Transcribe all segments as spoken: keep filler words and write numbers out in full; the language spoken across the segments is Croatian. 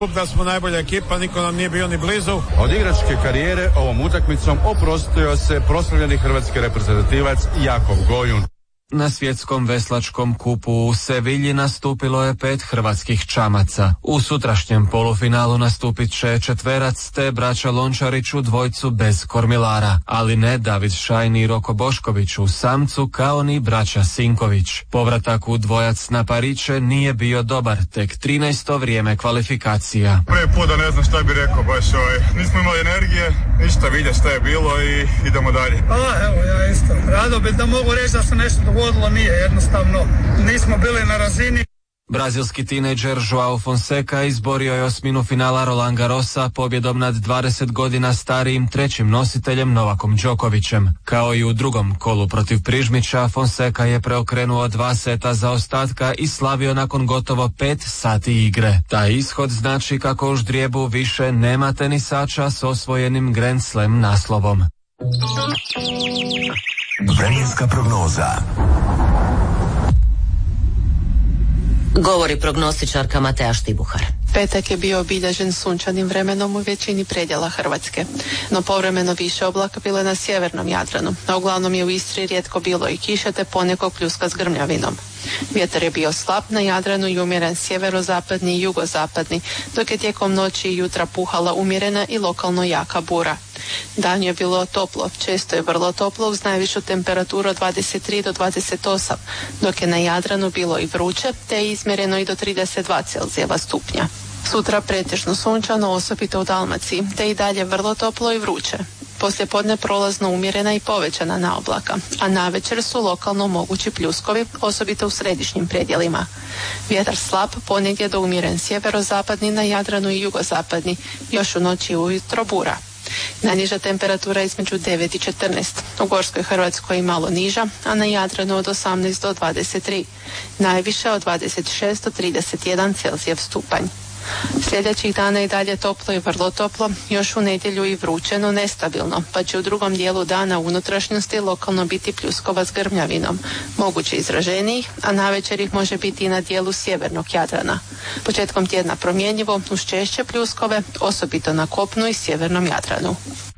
Da smo najbolja ekipa, niko nam nije bio ni blizu. Od igračke karijere ovom utakmicom oprostio se proslavljeni hrvatski reprezentativac Jakov Gojun. Na svjetskom veslačkom kupu u Sevilji nastupilo je pet hrvatskih čamaca. U sutrašnjem polufinalu nastupit će četverac te braća Lončarić u dvojcu bez kormilara, ali ne David Šajn i Roko Bošković u samcu kao ni braća Sinković. Povratak u dvojac na pariće nije bio dobar, tek trinaesto vrijeme kvalifikacija. Prvi put da ne znam šta bi rekao, baš ovaj, nismo imali energije, ništa, vidje šta je bilo i idemo dalje. A, evo ja isto, rado bi da mogu reći da se nešto dogodilo, nije jednostavno, nismo bili na razini. Brazilski tinejdžer Joao Fonseca izborio je osminu finala Roland Garrosa pobjedom nad dvadeset godina starijim trećim nositeljem Novakom Đokovićem. Kao i u drugom kolu protiv Prižmića, Fonseca je preokrenuo dva seta zaostatka i slavio nakon gotovo pet sati igre. Taj ishod znači kako u ždrijebu više nema tenisača s osvojenim Grand Slam naslovom. Vremenska prognoza. Govori prognostičarka Matea Štibuhar. Petak je bio obilježen sunčanim vremenom u većini predjela Hrvatske, no povremeno više oblaka bilo je na sjevernom Jadranu, a uglavnom je u Istri rijetko bilo i kiše te ponekog pljuska s grmljavinom. Vjetar je bio slab na Jadranu i umjeren sjeverozapadni i jugozapadni, dok je tijekom noći i jutra puhala umjerena i lokalno jaka bura. Dan je bilo toplo, često je vrlo toplo uz najvišu temperaturu od dvadeset tri do dvadeset osam, dok je na Jadranu bilo i vruće te je izmjereno i do trideset dva Celzijeva stupnja. Sutra pretežno sunčano, osobito u Dalmaciji, te i dalje vrlo toplo i vruće. Poslijepodne prolazno umjerena i povećana naoblaka, a navečer su lokalno mogući pljuskovi, osobito u središnjim predjelima. Vjetar slab, ponegdje do umjeren sjeverozapadni na Jadranu i jugozapadni, još u noći i ujutro bura. Najniža temperatura između devet i četrnaest, u Gorskoj Hrvatskoj malo niža, a na Jadranu od osamnaest do dvadeset tri, najviše od dvadeset šest do trideset jedan Celzijev stupanj. Sljedećih dana i dalje toplo i vrlo toplo, još u nedjelju i vruće, no nestabilno, pa će u drugom dijelu dana u unutrašnjosti lokalno biti pljuskova s grmljavinom, moguće izraženijih, a navečer ih može biti i na dijelu sjevernog Jadrana. Početkom tjedna promjenjivo, uz češće pljuskove, osobito na kopnu i sjevernom Jadranu.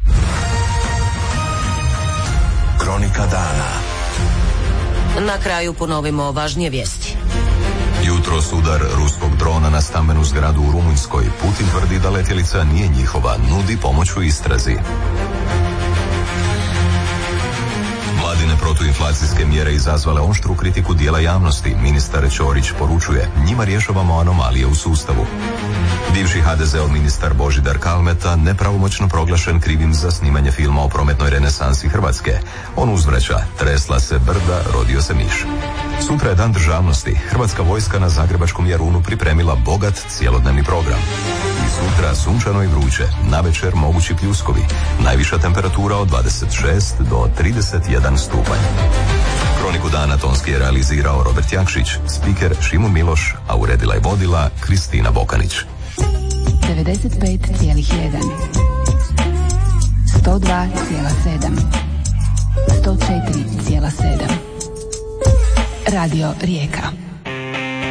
Kronika dana. Na kraju ponovimo važnije vijesti. Jutros udar ruskog drona na stambenu zgradu u Rumunjskoj. Putin tvrdi da letjelica nije njihova, nudi pomoć u istrazi. Vladine protuinflacijske mjere izazvale oštru kritiku dijela javnosti. Ministar Ćorić poručuje, njima rješavamo anomalije u sustavu. Bivši ha de zeov ministar Božidar Kalmeta nepravomoćno proglašen krivim za snimanje filma o prometnoj renesansi Hrvatske. On uzvraća, tresla se brda, rodio se miš. Sutra je dan državnosti. Hrvatska vojska na zagrebačkom Jarunu pripremila bogat cjelodnevni program. I sutra sunčano i vruće, navečer mogući pljuskovi. Najviša temperatura od dvadeset šest do trideset jedan stupanj. Kroniku dana tonski je realizirao Robert Jakšić, spiker Šimun Miloš, a uredila i vodila Kristina Bokanić. devedeset pet zarez jedan, sto dva zarez sedam, sto četiri zarez sedam. Radio Rijeka.